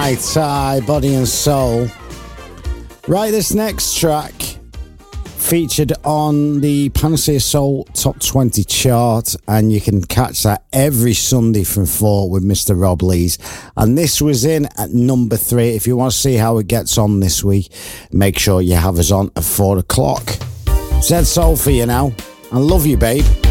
Mai Tai, Body and Soul. Right, this next track featured on the Panacea Soul Top 20 chart, and you can catch that every Sunday from 4 with Mr. Rob Lees. And this was in at number 3. If you want to see how it gets on this week, make sure you have us on at 4 o'clock. Zed Soul for you now, and love you, babe.